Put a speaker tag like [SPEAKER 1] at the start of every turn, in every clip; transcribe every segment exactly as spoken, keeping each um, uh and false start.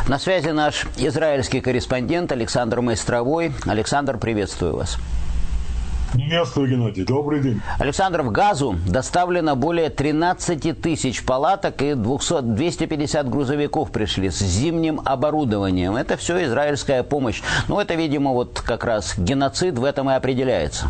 [SPEAKER 1] На связи наш израильский корреспондент Александр Майстровой. Александр, приветствую вас.
[SPEAKER 2] Приветствую, Геннадий. Добрый день.
[SPEAKER 1] Александр, в Газу доставлено более тринадцати тысяч палаток и двести пятьдесят грузовиков пришли с зимним оборудованием. Это все израильская помощь. Ну, это, видимо, вот как раз геноцид в этом и определяется.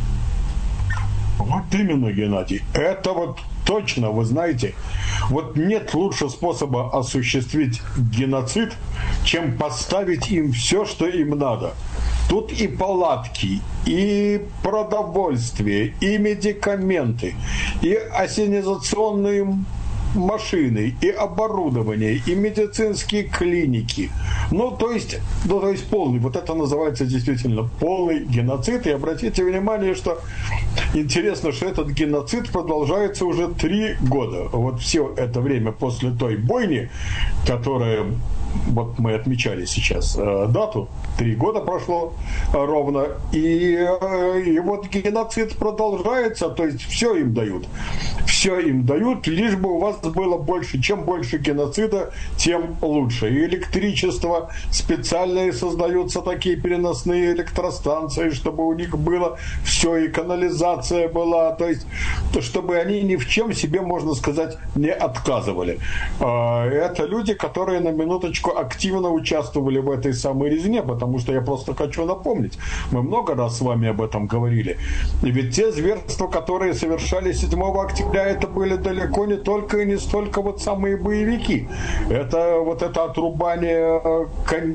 [SPEAKER 2] Вот именно, Геннадий. Это вот точно, вы знаете, вот нет лучшего способа осуществить геноцид, чем поставить им все, что им надо. Тут и палатки, и продовольствие, и медикаменты, и ассенизационные машины, и оборудование, и медицинские клиники. Ну, то есть, ну, то есть полный, вот это называется действительно полный геноцид. И обратите внимание, что интересно, что этот геноцид продолжается уже три года. Вот все это время после той бойни, которая, вот мы отмечали сейчас э, дату, три года прошло э, ровно, и, э, и вот геноцид продолжается, то есть все им дают. Все им дают, лишь бы у вас было больше. Чем больше геноцида, тем лучше. И электричество специальные создаются, такие переносные электростанции, чтобы у них было все, и канализация была, то есть, чтобы они ни в чем себе, можно сказать, не отказывали. Это люди, которые на минуточку активно участвовали в этой самой резне, потому что я просто хочу напомнить, мы много раз с вами об этом говорили. И ведь те зверства, которые совершали седьмого октября, это были далеко не только и не столько вот самые боевики. Это вот это отрубание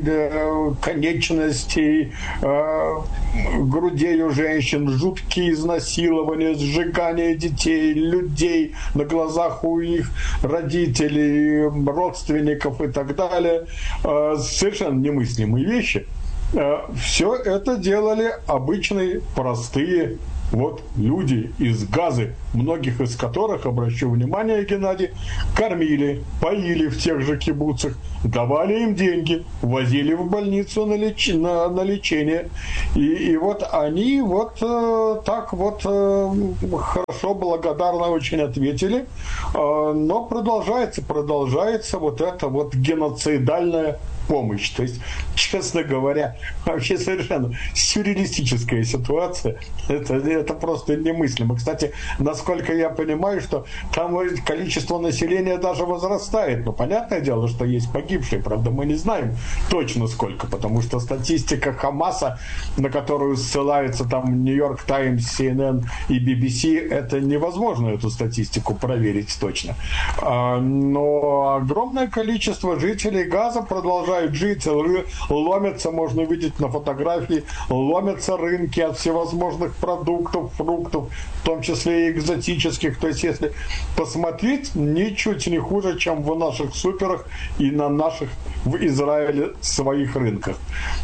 [SPEAKER 2] конечностей, грудей у женщин, жуткие изнасилования, сжигание детей, людей на глазах у их родителей, родственников и так далее. Совершенно немыслимые вещи. Все это делали обычные, простые вот люди из Газы, многих из которых, обращу внимание, Геннадий, кормили, поили в тех же кибуцах, давали им деньги, возили в больницу на, леч... на, на лечение. И, и вот они вот э, так вот э, хорошо, благодарно очень ответили. Э, но продолжается, продолжается вот эта вот геноцидальная помощь. То есть, честно говоря, вообще совершенно сюрреалистическая ситуация. Это, это просто немыслимо. Кстати, насколько я понимаю, что там количество населения даже возрастает. Но понятное дело, что есть погибшие. Правда, мы не знаем точно сколько, потому что статистика Хамаса, на которую ссылаются там Нью-Йорк Таймс, Си Эн Эн и Би Би Си, это невозможно эту статистику проверить точно. Но огромное количество жителей Газа продолжают жить, ломятся, можно увидеть на фотографии, ломятся рынки от всевозможных продуктов, фруктов, в том числе и экзотических. То есть, если посмотреть, ничуть не хуже, чем в наших суперах и на наших в Израиле своих рынках.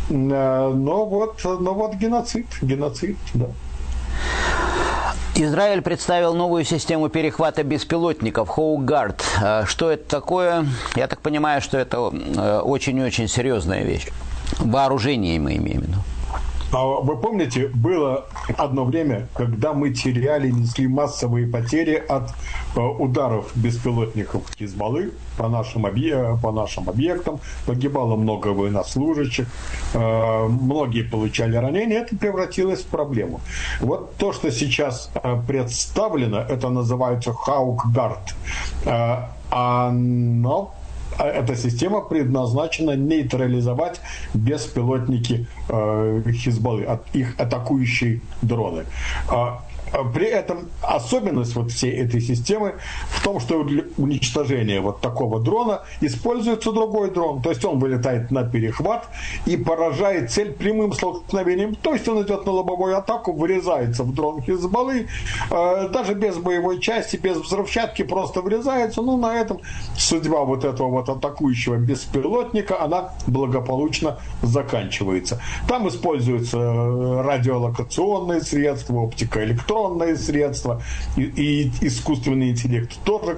[SPEAKER 2] Но вот, но вот геноцид, геноцид, да.
[SPEAKER 1] Израиль представил новую систему перехвата беспилотников Hawk Guard. Что это такое? Я так понимаю, что это очень-очень серьезная вещь. Вооружение мы имеем в виду.
[SPEAKER 2] Вы помните, было одно время, когда мы теряли, несли массовые потери от ударов беспилотников Хизбаллы по нашим, объ... по нашим объектам, погибало много военнослужащих, многие получали ранения, это превратилось в проблему. Вот то, что сейчас представлено, это называется Hawk Guard. Оно Эта система предназначена нейтрализовать беспилотники э, Хизбаллы, от их атакующие дроны. При этом особенность вот всей этой системы в том, что для уничтожения вот такого дрона используется другой дрон. То есть он вылетает на перехват и поражает цель прямым столкновением. То есть он идет на лобовую атаку, врезается в дрон Хизбаллы, э, даже без боевой части, без взрывчатки, просто врезается. Ну, на этом судьба вот этого вот атакующего беспилотника, она благополучно заканчивается. Там используются радиолокационные средства, оптикоэлектронные средства и, и искусственный интеллект тоже, кстати говоря,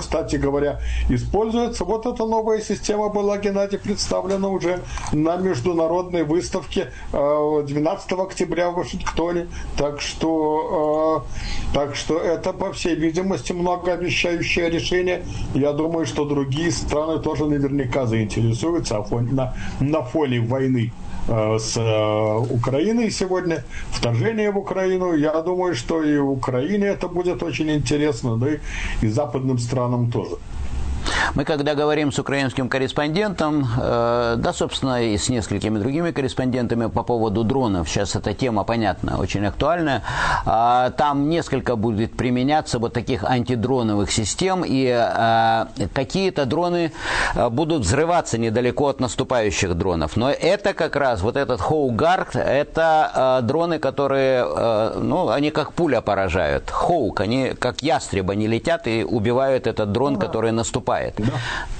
[SPEAKER 2] говоря, используется. Вот эта новая система была, Геннадий, представлена уже на международной выставке двенадцатого октября в Вашингтоне. Так что, так что это, по всей видимости, многообещающее решение. Я думаю, что другие страны тоже наверняка заинтересуются на, на фоне войны с Украиной сегодня, вторжение в Украину. Я думаю, что и Украине это будет очень интересно, да и, и западным странам тоже.
[SPEAKER 1] Мы, когда говорим с украинским корреспондентом, э, да, собственно, и с несколькими другими корреспондентами по поводу дронов, сейчас эта тема, понятна, очень актуальная, э, там несколько будет применяться вот таких антидроновых систем, и э, какие-то дроны будут взрываться недалеко от наступающих дронов. Но это как раз, вот этот Hawk Guard, это э, дроны, которые, э, ну, они как пуля поражают. Hawk, они как ястреб, они летят и убивают этот дрон, ага. который наступает.
[SPEAKER 2] Да.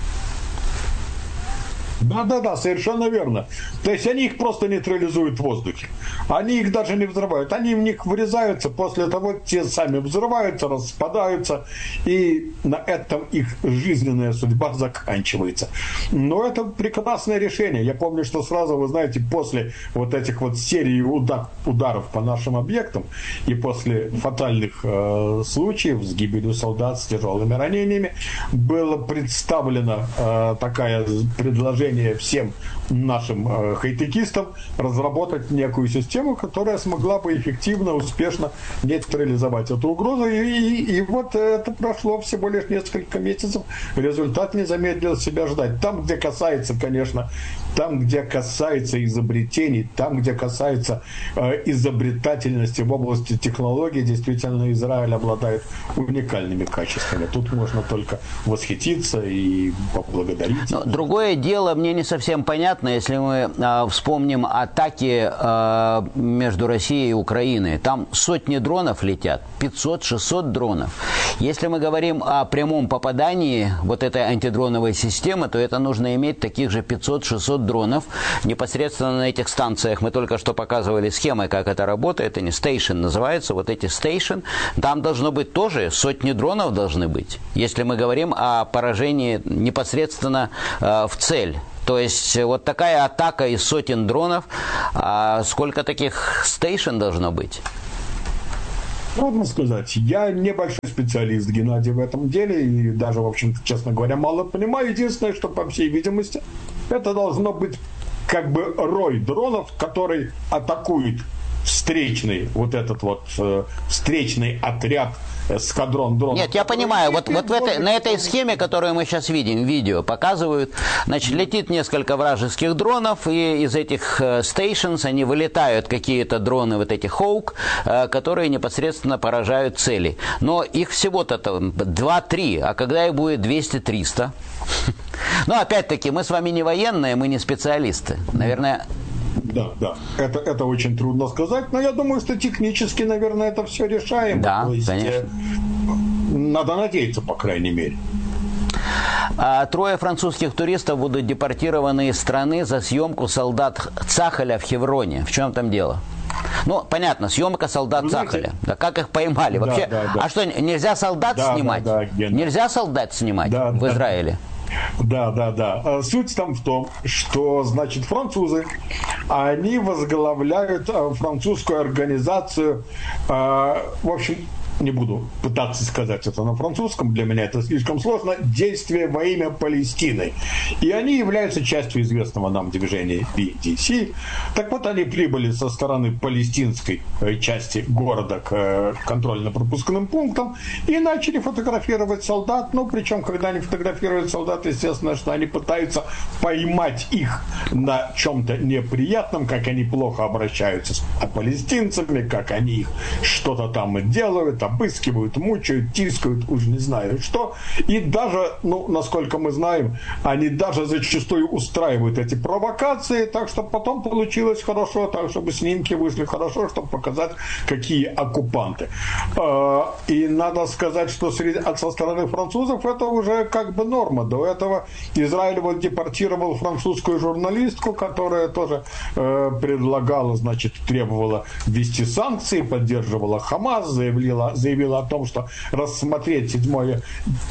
[SPEAKER 2] Да, да, да, совершенно верно. То есть они их просто нейтрализуют в воздухе. Они их даже не взрывают. Они в них врезаются, после того те сами взрываются, распадаются, и на этом их жизненная судьба заканчивается. Но это прекрасное решение. Я помню, что сразу, вы знаете, после вот этих вот серий удар, ударов по нашим объектам и после фатальных э, случаев с гибелью солдат, с тяжелыми ранениями, было представлено э, такое предложение всем нашим э, хай-текистам разработать некую систему, которая смогла бы эффективно, успешно нейтрализовать эту угрозу. И, и, и вот это прошло всего лишь несколько месяцев. Результат не замедлил себя ждать. Там, где касается, конечно, там, где касается изобретений, там, где касается э, изобретательности в области технологий, действительно Израиль обладает уникальными качествами. Тут можно только восхититься и поблагодарить.
[SPEAKER 1] Но другое дело, мне не совсем понятно, если мы э, вспомним атаки э, между Россией и Украиной. Там сотни дронов летят, пятьсот-шестьсот дронов. Если мы говорим о прямом попадании вот этой антидроновой системы, то это нужно иметь таких же пятьсот-шестьсот дронов непосредственно на этих станциях. Мы только что показывали схемы, как это работает. Они Station называются. Вот эти Station. Там должно быть тоже сотни дронов должны быть. Если мы говорим о поражении непосредственно э, в цель. То есть вот такая атака из сотен дронов. А сколько таких Station должно быть?
[SPEAKER 2] Трудно сказать. Я небольшой специалист, Геннадий, в этом деле. И даже, в общем, честно говоря, мало понимаю. Единственное, что, по всей видимости, это должно быть как бы рой дронов, который атакует встречный вот этот вот э, встречный отряд, эскадрон дронов.
[SPEAKER 1] Нет, я понимаю, вот, вот в этой, на этой схеме, которую мы сейчас видим, видео показывают, значит, летит несколько вражеских дронов, и из этих stations они вылетают какие-то дроны, вот эти Hawk, которые непосредственно поражают цели. Но их всего-то два-три, а когда их будет двести-триста? Ну, опять-таки, мы с вами не военные, мы не специалисты. Наверное...
[SPEAKER 2] Да, да. Это, это очень трудно сказать, но я думаю, что технически, наверное, это все решаемо.
[SPEAKER 1] Да,
[SPEAKER 2] То есть,
[SPEAKER 1] конечно.
[SPEAKER 2] Надо надеяться, по крайней мере.
[SPEAKER 1] А трое французских туристов будут депортированы из страны за съемку солдат Цахаля в Хевроне. В чем там дело? Ну, понятно, съемка солдат Знаете, Цахаля. Да как их поймали?
[SPEAKER 2] Да,
[SPEAKER 1] вообще?
[SPEAKER 2] Да, да.
[SPEAKER 1] А что, нельзя солдат
[SPEAKER 2] да,
[SPEAKER 1] снимать?
[SPEAKER 2] Да, да,
[SPEAKER 1] нельзя солдат снимать
[SPEAKER 2] да,
[SPEAKER 1] в Израиле?
[SPEAKER 2] Да, да, да. Суть там в том, что, значит, французы, они возглавляют французскую организацию, в общем, не буду пытаться сказать это на французском, для меня это слишком сложно, «Действия во имя Палестины». И они являются частью известного нам движения би ди си. Так вот, они прибыли со стороны палестинской части города к контрольно-пропускным пунктам и начали фотографировать солдат. Ну, причем, когда они фотографируют солдат, естественно, что они пытаются поймать их на чем-то неприятном, как они плохо обращаются с палестинцами, как они их что-то там делают, обыскивают, мучают, тискают, уж не знаю что. И даже, ну, насколько мы знаем, они даже зачастую устраивают эти провокации, так что потом получилось хорошо, так чтобы снимки вышли хорошо, чтобы показать, какие оккупанты. И надо сказать, что со стороны французов это уже как бы норма. До этого Израиль вот депортировал французскую журналистку, которая тоже предлагала, значит, требовала ввести санкции, поддерживала Хамас, заявила, заявила о том, что рассмотреть седьмое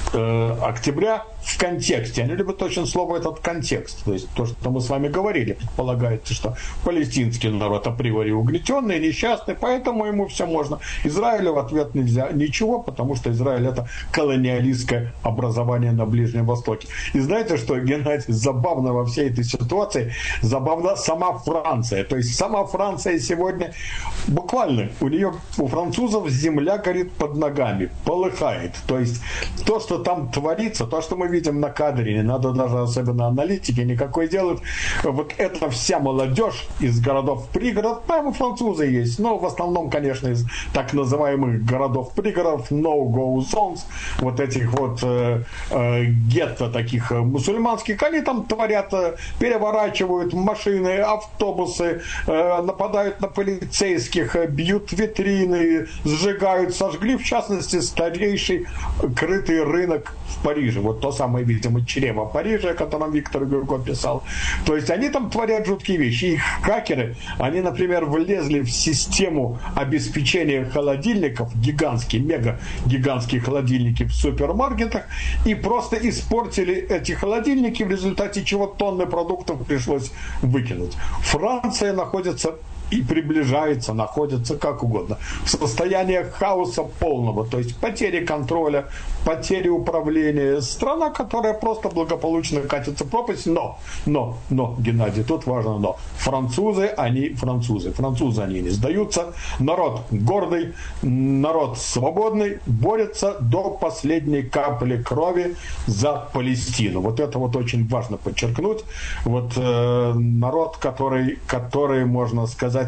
[SPEAKER 2] октября в контексте. Они любят очень слово этот контекст. То есть то, что мы с вами говорили, предполагается, что палестинский народ априори угнетенный, несчастный, поэтому ему все можно. Израилю в ответ нельзя ничего, потому что Израиль это колониалистское образование на Ближнем Востоке. И знаете, что, Геннадий, забавно во всей этой ситуации, забавно сама Франция. То есть сама Франция сегодня буквально, у нее, у французов земля горит под ногами, полыхает. То есть то, что там творится, то, что мы видим на кадре, не надо даже особенно аналитики никакой делать, вот это вся молодежь из городов пригород, прямо французы есть, но в основном, конечно, из так называемых городов-пригородов, no-go zones, вот этих вот э, э, гетто таких мусульманских, они там творят, э, переворачивают машины, автобусы, э, нападают на полицейских, э, бьют витрины, сжигают, сожгли, в частности, старейший крытый рынок в Париже. Вот то самое, видимо, чрево Парижа, о котором Виктор Гюго писал. То есть они там творят жуткие вещи. Их хакеры, они, например, влезли в систему обеспечения холодильников, гигантские, мега-гигантские холодильники в супермаркетах, и просто испортили эти холодильники, в результате чего тонны продуктов пришлось выкинуть. Франция находится и приближается, находится как угодно в состоянии хаоса полного, то есть потери контроля, потери управления. Страна, которая просто благополучно катится в пропасть, но, но, но, Геннадий, тут важно но. Французы, они французы. Французы, они не сдаются. Народ гордый, народ свободный, борется до последней капли крови за Палестину. Вот это вот очень важно подчеркнуть. Вот э, народ, который, который, можно сказать,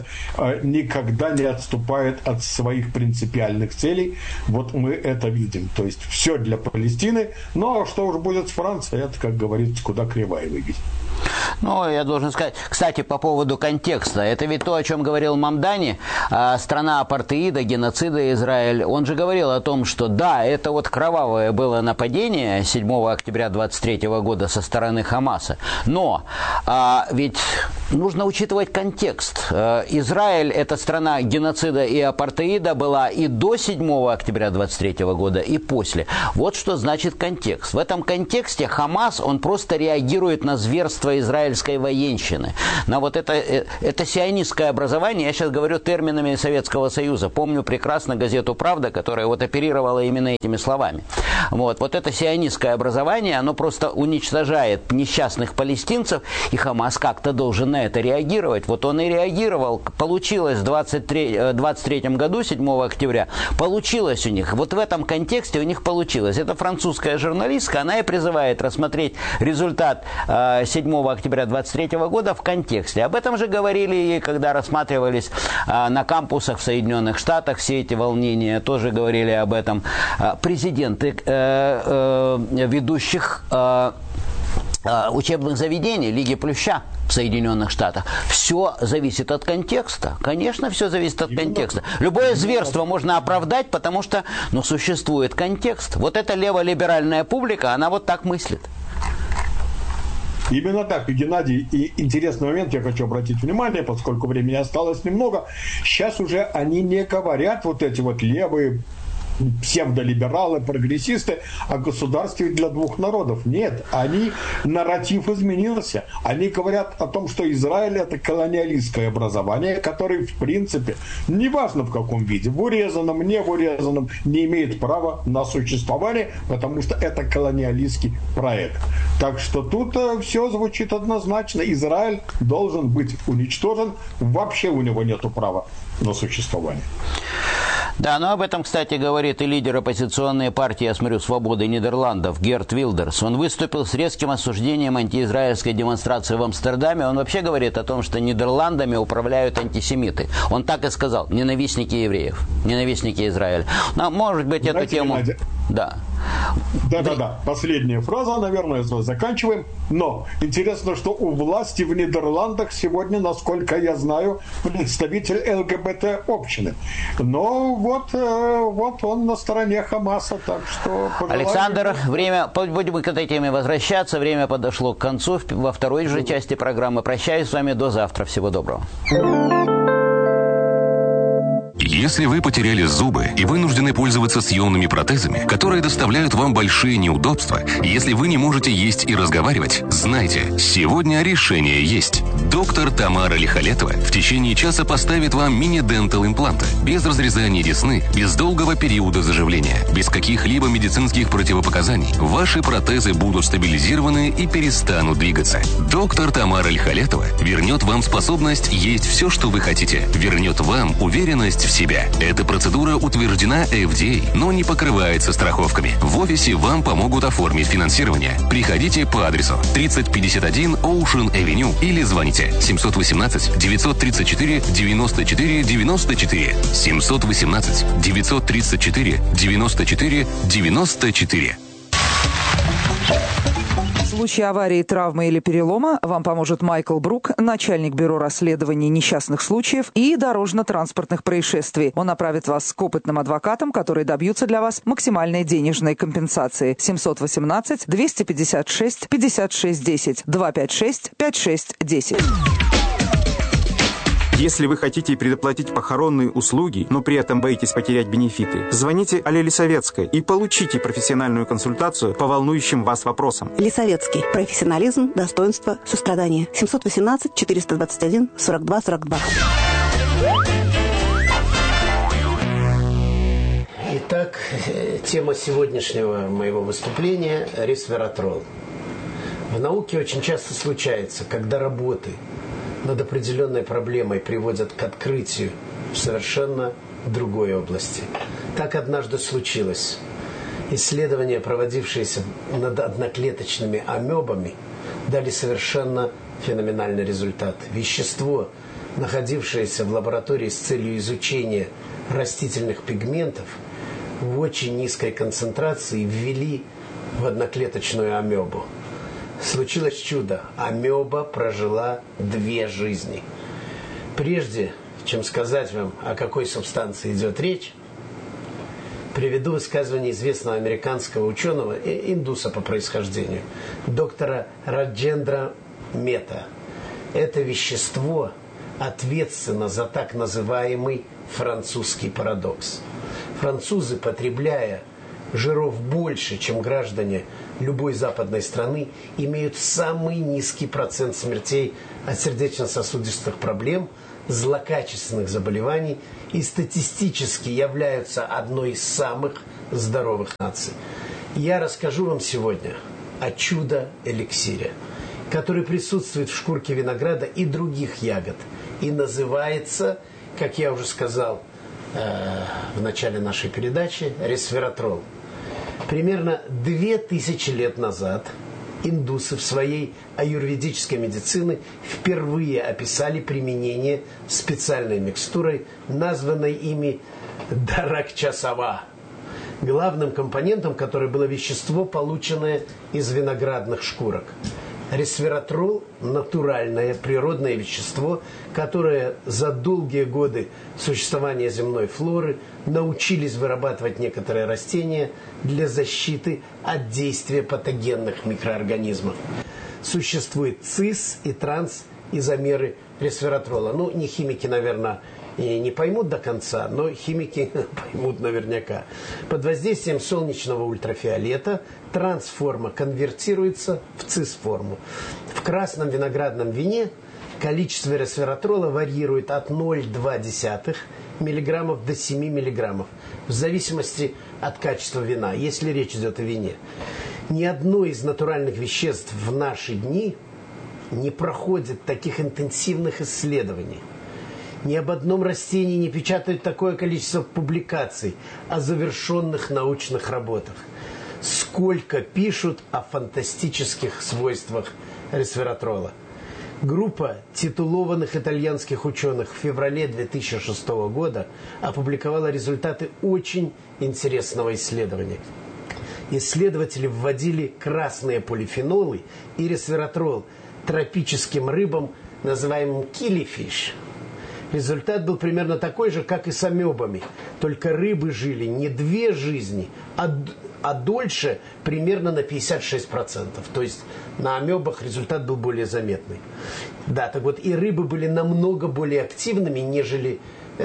[SPEAKER 2] никогда не отступает от своих принципиальных целей. Вот мы это видим. То есть все для Палестины, но что уж будет с Францией, это, как говорится, куда кривая выйдет.
[SPEAKER 1] Ну, я должен сказать, кстати, по поводу контекста. Это ведь то, о чем говорил Мамдани, страна апартеида, геноцида Израиль. Он же говорил о том, что да, это вот кровавое было нападение седьмого октября двадцать третьего года со стороны Хамаса. Но а, ведь нужно учитывать контекст. Израиль – это страна геноцида и апартеида была и до седьмого октября двадцать третьего года, и после. Вот что значит контекст. В этом контексте Хамас, он просто реагирует на зверство израильской военщины. На вот это, это сионистское образование, я сейчас говорю терминами Советского Союза. Помню прекрасно газету «Правда», которая вот оперировала именно этими словами. Вот, вот это сионистское образование, оно просто уничтожает несчастных палестинцев, и Хамас как-то должен на это реагировать. Вот он и реагировал. Получилось в двадцать третьем году, седьмого октября, получилось у них. Вот в этом контексте у них получилось. Это французская журналистка, она и призывает рассмотреть результат седьмого октября двадцать третьего года в контексте. Об этом же говорили, когда рассматривались на кампусах в Соединенных Штатах все эти волнения, тоже говорили об этом президенты ведущих учебных заведений Лиги Плюща в Соединенных Штатах. Все зависит от контекста. Конечно, все зависит от контекста. Любое зверство можно оправдать, потому что, ну, существует контекст. Вот эта леволиберальная публика, она вот так мыслит.
[SPEAKER 2] Именно так, и, Геннадий, и интересный момент, я хочу обратить внимание, поскольку времени осталось немного, сейчас уже они не говорят вот эти вот левые псевдолибералы, прогрессисты о государстве для двух народов. Нет, они, нарратив изменился. Они говорят о том, что Израиль это колониалистское образование, которое в принципе, неважно в каком виде, в урезанном, не в урезанном, не имеет права на существование, потому что это колониалистский проект. Так что тут э, все звучит однозначно. Израиль должен быть уничтожен. Вообще у него нет права на существование.
[SPEAKER 1] Да, но об этом, кстати, говорит и лидер оппозиционной партии, я смотрю, «Свободы Нидерландов» Герт Вилдерс. Он выступил с резким осуждением антиизраильской демонстрации в Амстердаме. Он вообще говорит о том, что Нидерландами управляют антисемиты. Он так и сказал: ненавистники евреев, ненавистники Израиля. Но, может быть, эту
[SPEAKER 2] Знаете,
[SPEAKER 1] тему...
[SPEAKER 2] Геннадий,
[SPEAKER 1] Да.
[SPEAKER 2] Да-да-да, последняя фраза, наверное, заканчиваем. Но интересно, что у власти в Нидерландах сегодня, насколько я знаю, представитель ЛГБТ-общины. Но вот, вот он на стороне Хамаса, так что...
[SPEAKER 1] Александр, время, будем к этой теме возвращаться, время подошло к концу. Во второй же части программы прощаюсь с вами, до завтра, всего доброго.
[SPEAKER 3] Если вы потеряли зубы и вынуждены пользоваться съемными протезами, которые доставляют вам большие неудобства, если вы не можете есть и разговаривать, знайте, сегодня решение есть. Доктор Тамара Лихолетова в течение часа поставит вам мини-дентал импланты, без разрезания десны, без долгого периода заживления, без каких-либо медицинских противопоказаний. Ваши протезы будут стабилизированы и перестанут двигаться. Доктор Тамара Лихолетова вернет вам способность есть все, что вы хотите, вернет вам уверенность в себя. Эта процедура утверждена эф ди эй, но не покрывается страховками. В офисе вам помогут оформить финансирование. Приходите по адресу тридцать пятьдесят один Ocean Avenue или звоните семь один восемь девять три четыре девяносто четыре девяносто четыре семь один восемь девять три четыре девяносто четыре девяносто четыре.
[SPEAKER 4] В случае аварии, травмы или перелома вам поможет Майкл Брук, начальник бюро расследований несчастных случаев и дорожно-транспортных происшествий. Он направит вас к опытным адвокатам, которые добьются для вас максимальной денежной компенсации. семь один восемь два пять шесть пятьдесят шесть десять два пять шесть пять шесть десять.
[SPEAKER 5] Если вы хотите предоплатить похоронные услуги, но при этом боитесь потерять бенефиты, звоните Алле Лисовецкой и получите профессиональную консультацию по волнующим вас вопросам.
[SPEAKER 6] Лисовецкий. Профессионализм, достоинство, сострадание. семь один восемь четыреста двадцать один сорок два сорок два.
[SPEAKER 7] Итак, тема сегодняшнего моего выступления – ресвератрол. В науке очень часто случается, когда работы над определенной проблемой приводят к открытию в совершенно другой области. Так однажды случилось. Исследования, проводившиеся над одноклеточными амебами, дали совершенно феноменальный результат. Вещество, находившееся в лаборатории с целью изучения растительных пигментов, в очень низкой концентрации ввели в одноклеточную амебу. Случилось чудо. Амеба прожила две жизни. Прежде чем сказать вам, о какой субстанции идет речь, приведу высказывание известного американского ученого, индуса по происхождению, доктора Раджендра Мета. Это вещество ответственно за так называемый французский парадокс. Французы, потребляя жиров больше, чем граждане любой западной страны, имеют самый низкий процент смертей от сердечно-сосудистых проблем, злокачественных заболеваний и статистически являются одной из самых здоровых наций. Я расскажу вам сегодня о чудо-эликсире, который присутствует в шкурке винограда и других ягод и называется, как я уже сказал э, в начале нашей передачи, ресвератрол. Примерно две тысячи лет назад индусы в своей аюрведической медицине впервые описали применение специальной микстурой, названной ими даракчасава, главным компонентом которой было вещество, полученное из виноградных шкурок. Ресвератрол – натуральное природное вещество, которое за долгие годы существования земной флоры научились вырабатывать некоторые растения для защиты от действия патогенных микроорганизмов. Существует цис и трансизомеры ресвератрола. Ну, не химики, наверное, и не поймут до конца, но химики поймут наверняка. Под воздействием солнечного ультрафиолета трансформа конвертируется в цис-форму. В красном виноградном вине количество ресвератрола варьирует от ноль целых две десятых миллиграммов до семи миллиграммов, в зависимости от качества вина, если речь идет о вине. Ни одно из натуральных веществ в наши дни не проходит таких интенсивных исследований. Ни об одном растении не печатают такое количество публикаций о завершенных научных работах. Сколько пишут о фантастических свойствах ресвератрола. Группа титулованных итальянских ученых в феврале две тысячи шестого года опубликовала результаты очень интересного исследования. Исследователи вводили красные полифенолы и ресвератрол тропическим рыбам, называемым киллифиш. Результат был примерно такой же, как и с амебами. Только рыбы жили не две жизни, а, а дольше примерно на пятьдесят шесть процентов. То есть на амебах результат был более заметный. Да, так вот, и рыбы были намного более активными, нежели э,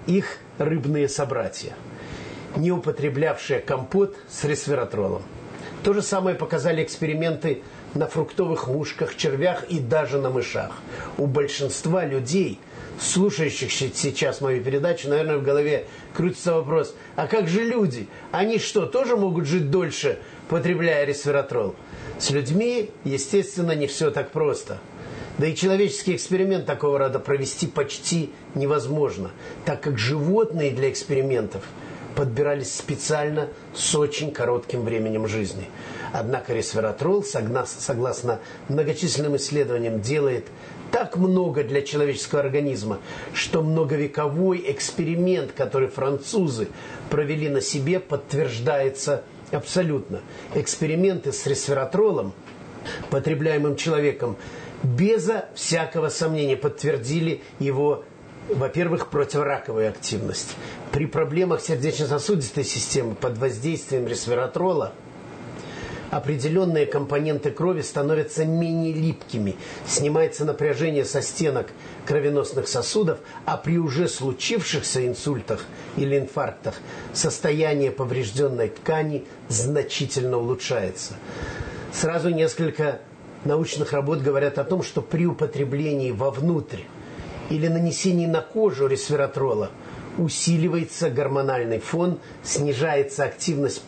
[SPEAKER 7] их рыбные собратья, не употреблявшие компот с ресвератролом. То же самое показали эксперименты на фруктовых мушках, червях и даже на мышах. У большинства людей, слушающих сейчас мою передачу, наверное, в голове крутится вопрос: а как же люди? Они что, тоже могут жить дольше, потребляя ресвератрол? С людьми, естественно, не все так просто. Да и человеческий эксперимент такого рода провести почти невозможно, так как животные для экспериментов подбирались специально с очень коротким временем жизни. Однако ресвератрол, согласно многочисленным исследованиям, делает так много для человеческого организма, что многовековой эксперимент, который французы провели на себе, подтверждается абсолютно. Эксперименты с ресвератролом, потребляемым человеком, безо всякого сомнения подтвердили его, во-первых, противораковую активность. При проблемах сердечно-сосудистой системы под воздействием ресвератрола определенные компоненты крови становятся менее липкими, снимается напряжение со стенок кровеносных сосудов, а при уже случившихся инсультах или инфарктах состояние поврежденной ткани значительно улучшается. Сразу несколько научных работ говорят о том, что при употреблении вовнутрь или нанесении на кожу ресвератрола усиливается гормональный фон, снижается активность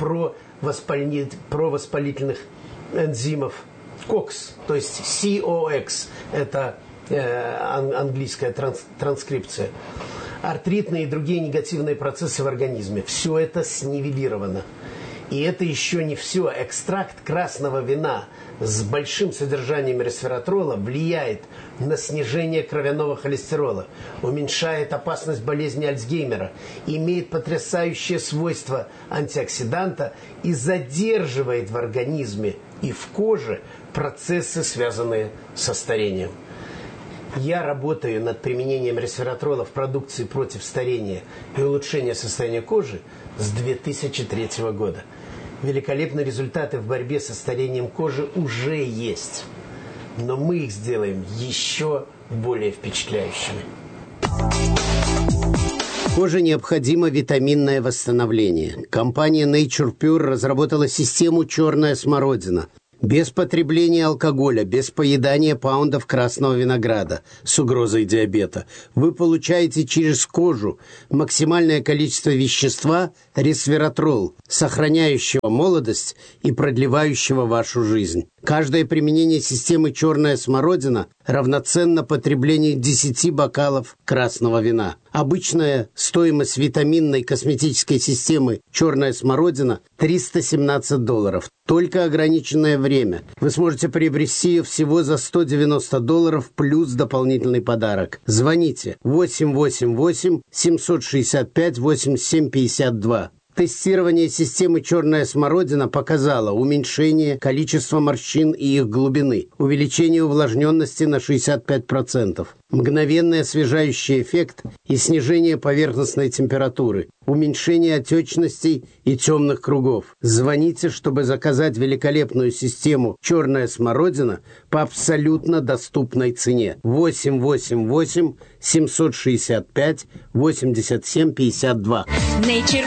[SPEAKER 7] провоспалительных энзимов кокс, то есть си о экс, это э, английская транс, транскрипция, артритные и другие негативные процессы в организме. Все это снивелировано. И это еще не все. Экстракт красного вина с большим содержанием ресвератрола влияет на снижение кровяного холестерола, уменьшает опасность болезни Альцгеймера, имеет потрясающее свойство антиоксиданта и задерживает в организме и в коже процессы, связанные со старением. Я работаю над применением ресвератрола в продукции против старения и улучшения состояния кожи с две тысячи третьего года. Великолепные результаты в борьбе со старением кожи уже есть, но мы их сделаем еще более впечатляющими. Коже необходимо витаминное восстановление. Компания Nature Pure разработала систему «Черная смородина». Без потребления алкоголя, без поедания паундов красного винограда с угрозой диабета вы получаете через кожу максимальное количество вещества ресвератрол, сохраняющего молодость и продлевающего вашу жизнь. Каждое применение системы «Черная смородина» равноценно потреблению десяти бокалов красного вина. Обычная стоимость витаминной косметической системы «Черная смородина» триста семнадцать долларов. Только ограниченное время. Вы сможете приобрести ее всего за сто девяносто долларов плюс дополнительный подарок. Звоните восемь восемь восемь семь шесть пять восемьдесят семь пятьдесят два. Тестирование системы «Черная смородина» показало уменьшение количества морщин и их глубины, увеличение увлажненности на шестьдесят пять процентов, мгновенный освежающий эффект и снижение поверхностной температуры, уменьшение отечностей и темных кругов. Звоните, чтобы заказать великолепную систему «Черная смородина» по абсолютно доступной цене. восемь восемь восемь семь шесть пять восемьдесят семь пятьдесят два.
[SPEAKER 8] Nature